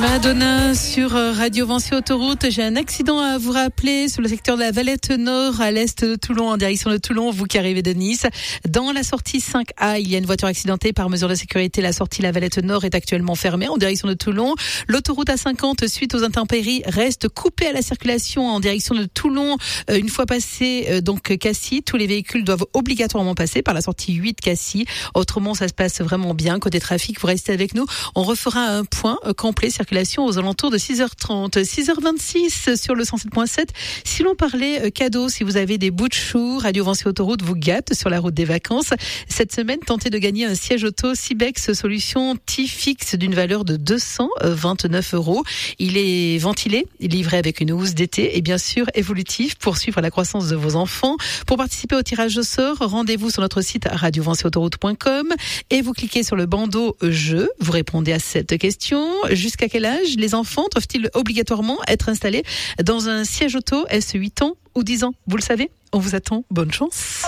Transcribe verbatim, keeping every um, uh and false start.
Madonna sur Radio Vinci Autoroute. J'ai un accident à vous rappeler sur le secteur de la Valette Nord à l'est de Toulon, en direction de Toulon, vous qui arrivez de Nice. Dans la sortie cinq A, il y a une voiture accidentée. Par mesure de sécurité, la sortie La Valette Nord est actuellement fermée en direction de Toulon. L'autoroute A cinquante, suite aux intempéries, reste coupée à la circulation en direction de Toulon. Une fois passé donc Cassis, tous les véhicules doivent obligatoirement passer par la sortie huit Cassis. Autrement, ça se passe vraiment bien. Côté trafic, vous restez avec nous. On refera un point complet circulation aux alentours de six heures trente. six heures vingt-six sur le cent sept point sept. Si l'on parlait cadeau, si vous avez des bouts de choux, Radio Vinci Autoroute vous gâte sur la route des vacances. Cette semaine, tentez de gagner un siège auto Sibex Solution T-Fix d'une valeur de deux cent vingt-neuf euros. Il est ventilé, livré avec une housse d'été et bien sûr évolutif pour suivre la croissance de vos enfants. Pour participer au tirage au sort, rendez-vous sur notre site radio vinci autoroute point com et vous cliquez sur le bandeau jeu. Vous répondez à cette question. Jusqu'à quel âge les enfants doivent-ils obligatoirement être installés dans un siège auto? Est-ce huit ans ou dix ans? Vous le savez, on vous attend. Bonne chance.